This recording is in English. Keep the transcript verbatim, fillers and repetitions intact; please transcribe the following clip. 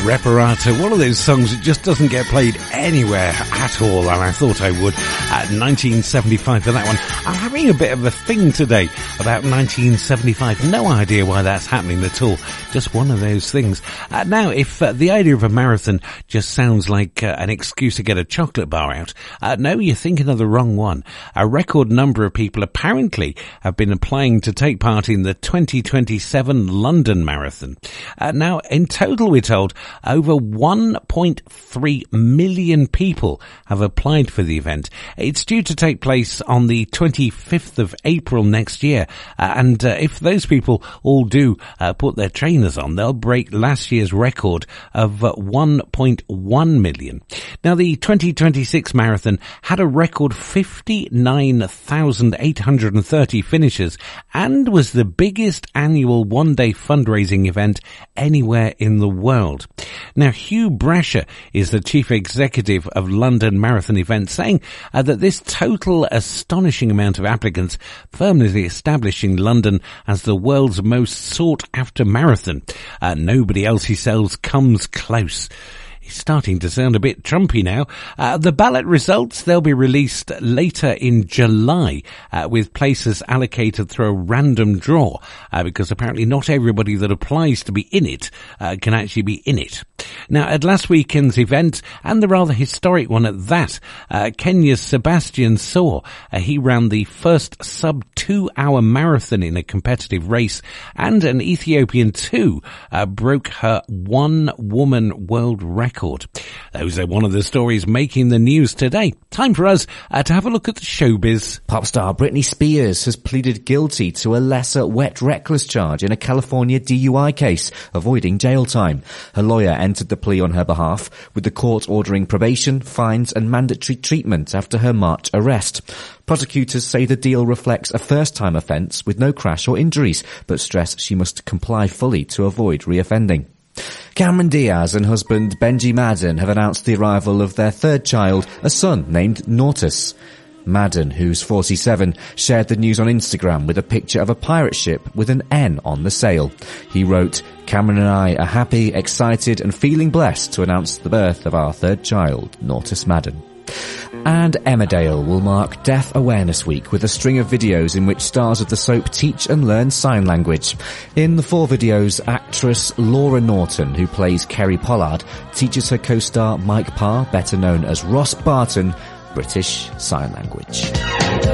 Reparata, one of those songs that just doesn't get played anywhere at all, and I thought I would. At nineteen seventy-five for that one. I'm having a bit of a thing today about nineteen seventy-five. No idea why that's happening at all. Just one of those things. Uh, now, if uh, the idea of a marathon just sounds like uh, an excuse to get a chocolate bar out, uh, no, you're thinking of the wrong one. A record number of people apparently have been applying to take part in the twenty twenty-seven London Marathon. Uh, now, in total, we're told, over one point three million people have applied for the event. It's due to take place on the twenty-fifth of April next year. Uh, and uh, if those people all do uh, put their trainers on, they'll break last year's record of uh, one point one million. Now, the twenty twenty-six marathon had a record fifty-nine thousand eight hundred thirty finishers and was the biggest annual one-day fundraising event anywhere in the world. Now, Hugh Brasher is the chief executive of London Marathon Events, saying uh, that this total astonishing amount of applicants firmly establishing London as the world's most sought-after marathon. Uh, nobody else, he says, comes close. He's starting to sound a bit Trumpy now. Uh, the ballot results, they'll be released later in July, uh, with places allocated through a random draw, uh, because apparently not everybody that applies to be in it uh, can actually be in it. Now, at last weekend's event, and the rather historic one at that, uh, Kenya's Sebastian Saw, uh, he ran the first sub-two-hour marathon in a competitive race, and an Ethiopian too uh, broke her one-woman world record. Those are one of the stories making the news today. Time for us uh, to have a look at the showbiz. Pop star Britney Spears has pleaded guilty to a lesser wet reckless charge in a California D U I case, avoiding jail time. Her lawyer entered the plea on her behalf, with the court ordering probation, fines and mandatory treatment after her March arrest. Prosecutors say the deal reflects a first-time offence with no crash or injuries, but stress she must comply fully to avoid reoffending. Cameron Diaz and husband Benji Madden have announced the arrival of their third child, a son named Nautus. Madden, who's forty-seven, shared the news on Instagram with a picture of a pirate ship with an N on the sail. He wrote, "Cameron and I are happy, excited and feeling blessed to announce the birth of our third child, Nautus Madden." And Emmerdale will mark Deaf Awareness Week with a string of videos in which stars of the soap teach and learn sign language. In the four videos, actress Laura Norton, who plays Kerry Pollard, teaches her co-star Mike Parr, better known as Ross Barton, British Sign Language.